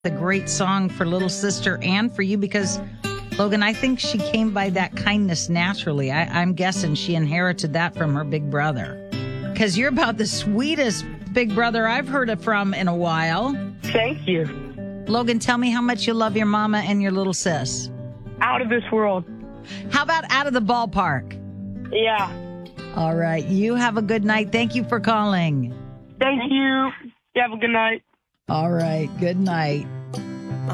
A great song for little sister and for you because, Logan, I think she came by that kindness naturally. I'm guessing she inherited that from her big brother. Because you're about the sweetest big brother I've heard it from in a while. Thank you. Logan, tell me how much you love your mama and your little sis. Out of this world. How about out of the ballpark? Yeah. All right. You have a good night. Thank you for calling. Thank you. You have a good night. All right. Good night.